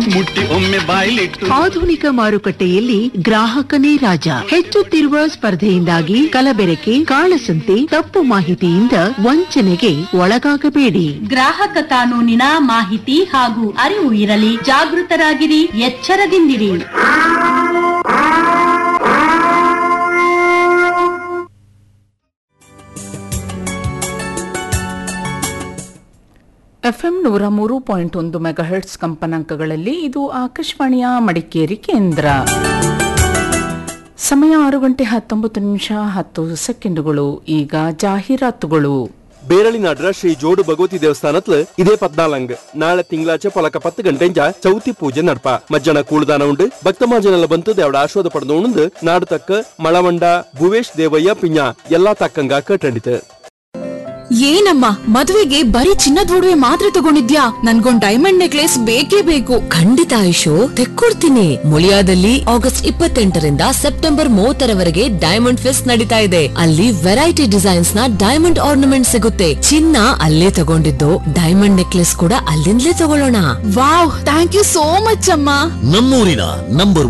ಮುಟ್ಟಿ ಒಮ್ಮೆ ಬಾಯ್ಲಿಟ್ಟು. ಆಧುನಿಕ ಮಾರುಕಟ್ಟೆಯಲ್ಲಿ ಗ್ರಾಹಕನೇ ರಾಜ. ಹೆಚ್ಚುತ್ತಿರುವ ಸ್ಪರ್ಧೆಯಿಂದಾಗಿ ಕಲಬೆರಕೆ, ಕಾಳಸಂತೆ, ತಪ್ಪು ಮಾಹಿತಿಯಿಂದ ವಂಚನೆಗೆ ಒಳಗಾಗಬೇಡಿ. ಗ್ರಾಹಕ ಕಾನೂನಿನ ಮಾಹಿತಿ ಹಾಗೂ ಅರಿವು ಇರಲಿ. ಜಾಗೃತರಾಗಿರಿ, ಎಚ್ಚರದಿಂದಿರಿ. FM 103.1 ಮೆಗಾಹೆರ್ಟ್ಸ್ ಕಂಪನಾಂಕಗಳಲ್ಲಿ ಇದು ಆಕಾಶವಾಣಿಯ ಮಡಿಕೇರಿ ಕೇಂದ್ರ. ಸಮಯ 6:19 ಈಗ ಜಾಹೀರಾತುಗಳು. ಬೇರಳಿನಾಡ್ರ ಶ್ರೀ ಜೋಡು ಭಗವತಿ ದೇವಸ್ಥಾನತ್ಲು ಇದೇ 14 ನಾಳೆ ತಿಂಗಳಾಚೆ ಪೊಲಕ 10 ಗಂಟೆಂಜ ಚೌತಿ ಪೂಜೆ ನಡ್ಪ. ಮಜ್ಜನ ಕೂಳುದಾನ ಉಂಡು. ಭಕ್ತ ಮಾಜನೆಲ್ಲ ಬಂತು ದೇವಡ ಆಶ್ವಾದ ಪಡೆದು ಉಂಡು ನಾಡು ತಕ್ಕ ಮಳವಂಡ ಭುವೇಶ್ ದೇವಯ್ಯ ಪಿಂಜ ಎಲ್ಲಾ ತಕ್ಕಂಗ ಕಟ್ಟಂಡಿತು. ಏನಮ್ಮ ಮದುವೆಗೆ ಬರೀ ಚಿನ್ನದ ಒಡವೆ ಮಾತ್ರ ತಗೊಂಡಿದ್ಯಾ? ನನ್ಗೊಂದ್ ಡೈಮಂಡ್ ನೆಕ್ಲೆಸ್ ಬೇಕೇ ಬೇಕು. ಖಂಡಿತ Ayush, ತೆಕ್ಕೊಡ್ತೀನಿ. ಮುಳಿಯಾದಲ್ಲಿ August 28ರಿಂದ September 30ರವರೆಗೆ diamond fest ನಡೀತಾ ಇದೆ. ಅಲ್ಲಿ ವೆರೈಟಿ ಡಿಸೈನ್ಸ್ ನ ಡೈಮಂಡ್ ಆರ್ನಮೆಂಟ್ ಸಿಗುತ್ತೆ. ಚಿನ್ನ ಅಲ್ಲೇ ತಗೊಂಡಿದ್ದು, ಡೈಮಂಡ್ ನೆಕ್ಲೆಸ್ ಕೂಡ ಅಲ್ಲಿಂದಲೇ ತಗೊಳ್ಳೋಣ. Wow, thank you so much ಅಮ್ಮ. ನಮ್ಮೂರಿನ ನಂಬರ್